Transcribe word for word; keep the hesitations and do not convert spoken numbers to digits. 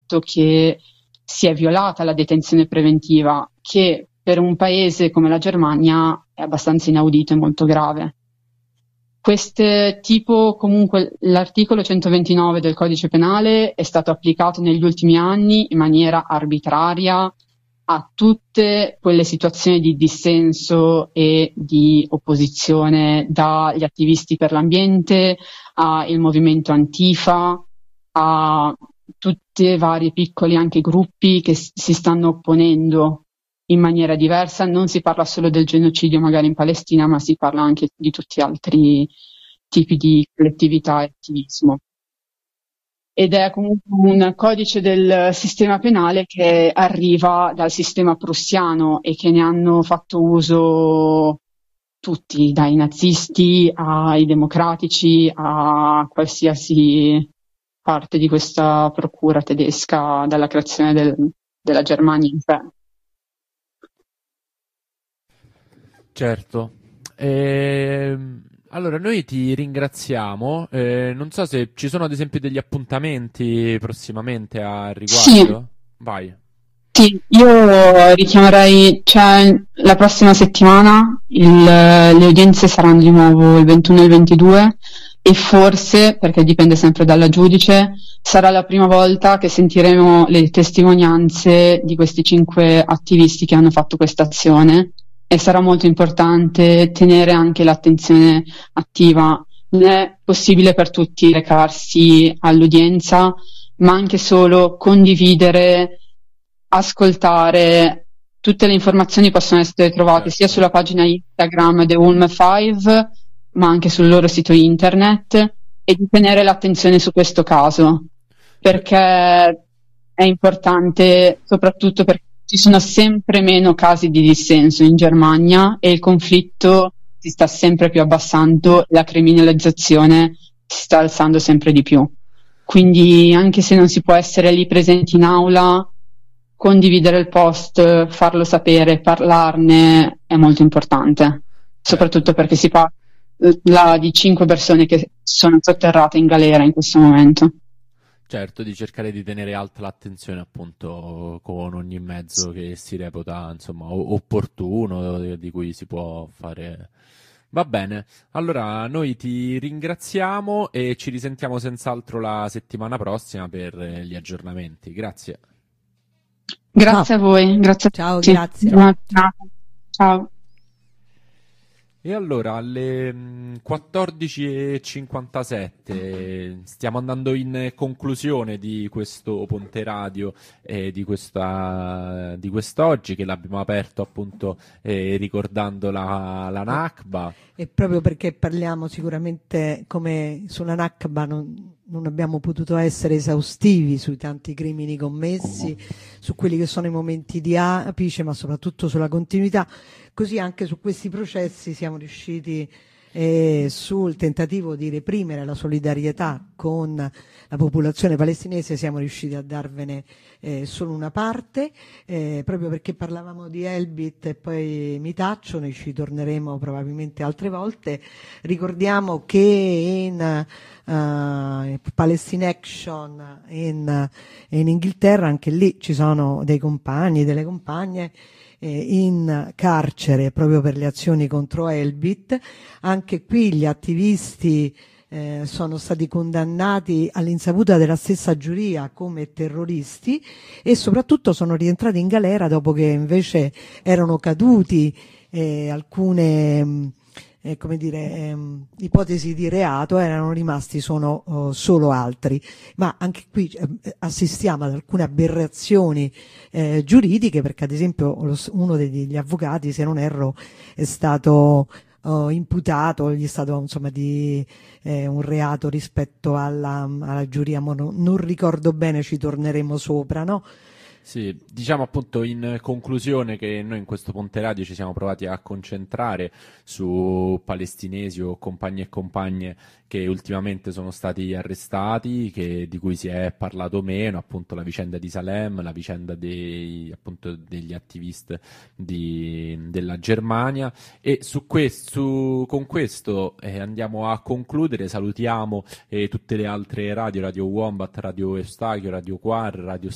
fatto che si è violata la detenzione preventiva, che per un paese come la Germania è abbastanza inaudito e molto grave. Queste tipo, comunque, l'articolo centoventinove del Codice Penale è stato applicato negli ultimi anni in maniera arbitraria a tutte quelle situazioni di dissenso e di opposizione, dagli attivisti per l'ambiente al movimento Antifa, a tutti i vari piccoli anche gruppi che si stanno opponendo in maniera diversa. Non si parla solo del genocidio magari in Palestina, ma si parla anche di tutti altri tipi di collettività e attivismo. Ed è comunque un codice del sistema penale che arriva dal sistema prussiano e che ne hanno fatto uso tutti, dai nazisti ai democratici a qualsiasi parte di questa procura tedesca dalla creazione del, della Germania in sé. Certo. Ehm... Allora, noi ti ringraziamo. Eh, non so se ci sono ad esempio degli appuntamenti prossimamente a riguardo. Sì. Vai. Sì, io richiamerei, cioè la prossima settimana il, le udienze saranno di nuovo il ventuno e il ventidue e forse, perché dipende sempre dalla giudice, sarà la prima volta che sentiremo le testimonianze di questi cinque attivisti che hanno fatto questa azione. E sarà molto importante tenere anche l'attenzione attiva. Non è possibile per tutti recarsi all'udienza, ma anche solo condividere, ascoltare. Tutte le informazioni possono essere trovate sia sulla pagina Instagram The Ulm cinque, ma anche sul loro sito internet, e di tenere l'attenzione su questo caso, perché è importante soprattutto perché ci sono sempre meno casi di dissenso in Germania e il conflitto si sta sempre più abbassando, la criminalizzazione si sta alzando sempre di più. Quindi anche se non si può essere lì presenti in aula, condividere il post, farlo sapere, parlarne è molto importante, soprattutto perché si parla di cinque persone che sono sotterrate in galera in questo momento. Certo, di cercare di tenere alta l'attenzione appunto con ogni mezzo che si reputa insomma opportuno, di cui si può fare. Va bene, allora noi ti ringraziamo e ci risentiamo senz'altro la settimana prossima per gli aggiornamenti. Grazie. Grazie Ciao. a voi, grazie a Ciao, tutti. grazie. Buona giornata. Ciao. E allora alle quattordici e cinquantasette stiamo andando in conclusione di questo Ponte Radio eh, di, questa, di quest'oggi, che l'abbiamo aperto appunto eh, ricordando la, la Nakba. E proprio perché parliamo sicuramente, come sulla Nakba non, non abbiamo potuto essere esaustivi sui tanti crimini commessi, su quelli che sono i momenti di apice, ma soprattutto sulla continuità. Così anche su questi processi siamo riusciti eh, sul tentativo di reprimere la solidarietà con la popolazione palestinese, siamo riusciti a darvene eh, solo una parte, eh, proprio perché parlavamo di Elbit e poi mi taccio, noi ci torneremo probabilmente altre volte. Ricordiamo che in uh, Palestine Action in, in Inghilterra, anche lì ci sono dei compagni, delle compagne in carcere proprio per le azioni contro Elbit. Anche qui gli attivisti eh, sono stati condannati all'insaputa della stessa giuria come terroristi e soprattutto sono rientrati in galera dopo che invece erano caduti eh, alcune mh, eh, come dire, ehm, ipotesi di reato, erano rimasti sono oh, solo altri. Ma anche qui eh, assistiamo ad alcune aberrazioni eh, giuridiche, perché ad esempio lo, uno degli avvocati, se non erro, è stato oh, imputato, gli è stato insomma di eh, un reato rispetto alla, alla giuria, ma non, non ricordo bene, ci torneremo sopra, no? Sì, diciamo appunto in conclusione che noi in questo Ponte Radio ci siamo provati a concentrare su palestinesi o compagni e compagne che ultimamente sono stati arrestati, che, di cui si è parlato meno, appunto la vicenda di Salem, la vicenda dei, appunto, degli attivisti di, della Germania, e su questo, su, con questo eh, andiamo a concludere. Salutiamo eh, tutte le altre radio, Radio Wombat, Radio Eustachio, Radio Quar, Radio